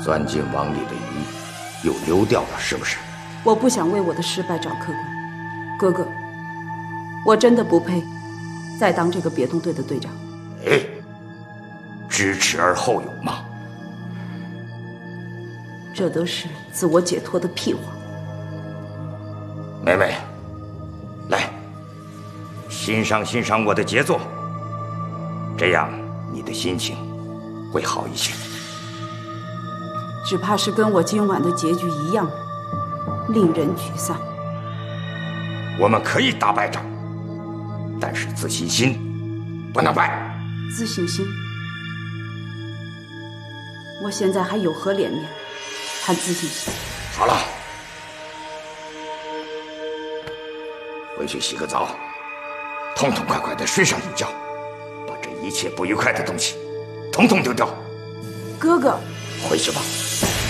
钻进网里的鱼又溜掉了，是不是？ 我不想为我的失败找客观，哥哥，我真的不配再当这个别动队的队长。 哎，知耻而后勇嘛。 这都是自我解脱的屁话。 妹妹，来，欣赏欣赏我的杰作，这样你的心情会好一些。 只怕是跟我今晚的结局一样，令人沮丧。 我们可以大败仗，但是自信心不能败。 自信心？我现在还有何脸面谈自信心？ 好了，回去洗个澡，痛痛快快的睡上一觉，把这一切不愉快的东西统统丢掉。 哥哥， 回去吧。